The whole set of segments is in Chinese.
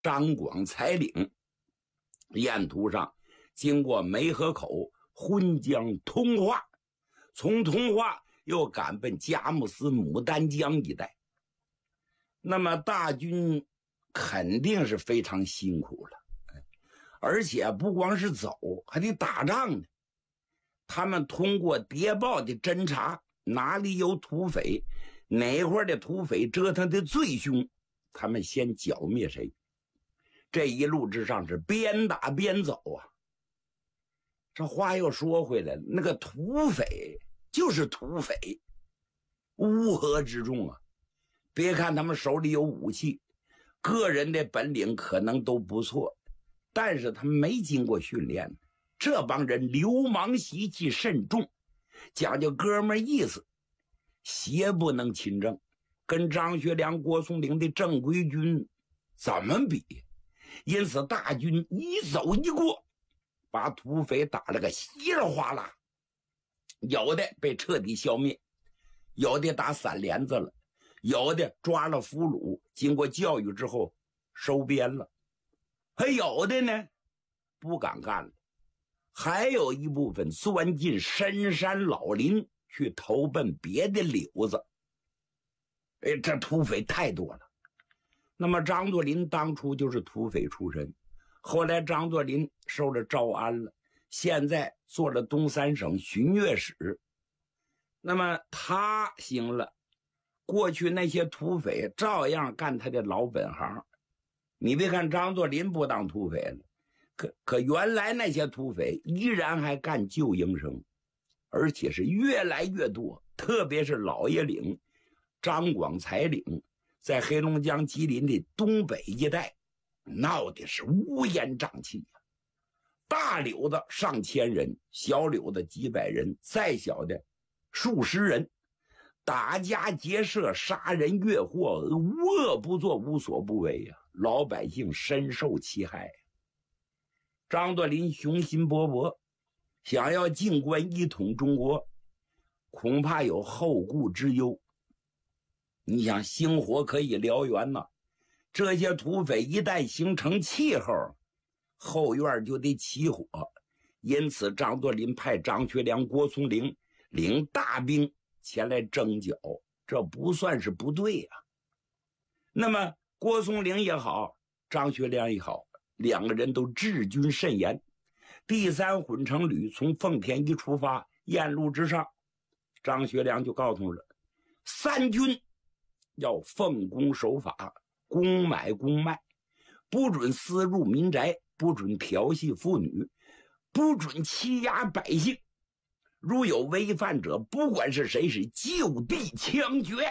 张广彩岭，沿途上经过梅河口、浑江、通化，从通化又赶奔佳木斯、牡丹江一带。那么大军肯定是非常辛苦了，而且不光是走，还得打仗呢。他们通过谍报的侦查，哪里有土匪，哪块的土匪折腾的最凶，他们先剿灭谁。这一路之上是边打边走啊。这话又说回来了，那个土匪就是土匪，乌合之众啊。别看他们手里有武器，个人的本领可能都不错，但是他们没经过训练。这帮人流氓习气甚重，讲究哥们意思，邪不能侵正，跟张学良、郭松龄的正规军怎么比？因此大军一走一过，把土匪打了个稀里哗啦，有的被彻底消灭，有的打散连子了，有的抓了俘虏，经过教育之后收编了，还有的呢不敢干了，还有一部分钻进深山老林去投奔别的柳子。这土匪太多了。那么张作霖当初就是土匪出身，后来张作霖受了招安了，现在做了东三省巡阅使。那么他行了，过去那些土匪照样干他的老本行。你别看张作霖不当土匪了，可原来那些土匪依然还干旧营生，而且是越来越多，特别是老爷岭、张广彩岭，在黑龙江、吉林的东北一带闹的是乌烟瘴气呀。大柳的上千人，小柳的几百人，再小的数十人，打家劫舍，杀人越货，无恶不作，无所不为呀，老百姓深受其害。张作霖雄心勃勃，想要进关一统中国，恐怕有后顾之忧。你想星火可以燎原呐，这些土匪一旦形成气候，后院就得起火。因此张作霖派张学良、郭松龄领大兵前来征剿，这不算是不对啊。那么郭松龄也好，张学良也好，两个人都治军甚严。第三混成旅从奉天一出发，沿路之上，张学良就告诉了三军要奉公守法，公买公卖，不准私入民宅，不准调戏妇女，不准欺压百姓，如有违犯者，不管是谁，是就地枪决，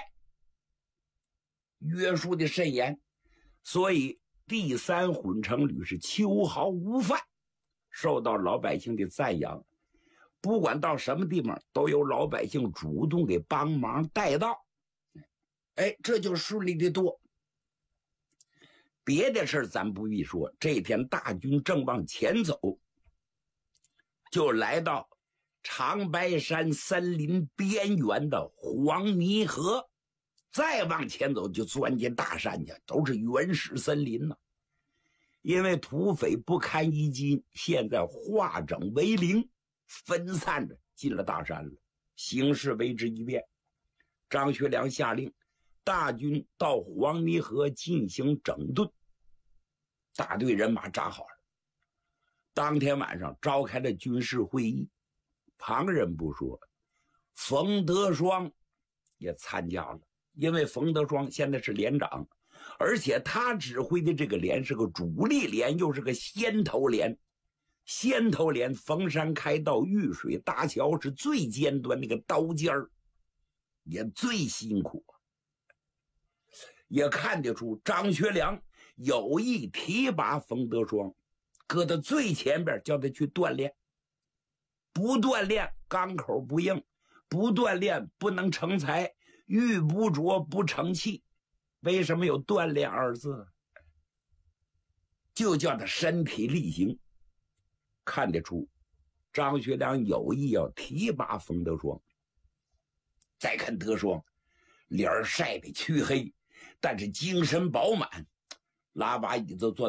约束的甚严。所以第三混成旅是秋毫无犯，受到老百姓的赞扬，不管到什么地方都有老百姓主动给帮忙带到，这就顺利的多。别的事咱不必说，这天大军正往前走，就来到长白山森林边缘的黄泥河，再往前走就钻进大山去，都是原始森林呢。因为土匪不堪一击，现在化整为零，分散着进了大山了，形势为之一变。张学良下令大军到黄泥河进行整顿，大队人马扎好了。当天晚上召开了军事会议，旁人不说，冯德双也参加了，因为冯德双现在是连长，而且他指挥的这个连是个主力连，又是个先头连。先头连逢山开道，遇水搭桥，是最尖端那个刀尖儿，也最辛苦。也看得出张学良有意提拔冯德双，搁到最前边，叫他去锻炼。不锻炼钢口不硬，不锻炼不能成才，玉不琢不成器。为什么有锻炼二字？就叫他身体力行。看得出张学良有意要提拔冯德双。再看德双，脸晒得黢黑，但是精神饱满， 拉把椅子坐